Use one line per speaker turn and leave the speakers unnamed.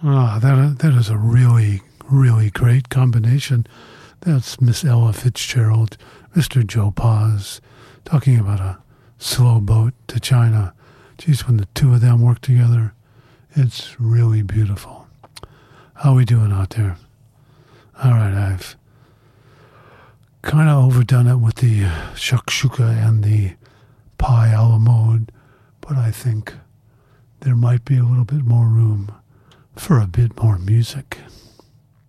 That is a really, really great combination. That's Miss Ella Fitzgerald, Mr. Joe Paz, talking about a slow boat to China. Geez, when the two of them work together, it's really beautiful. How we doing out there? All right, I've kind of overdone it with the shakshuka and the pie a la mode, but I think there might be a little bit more room for a bit more music.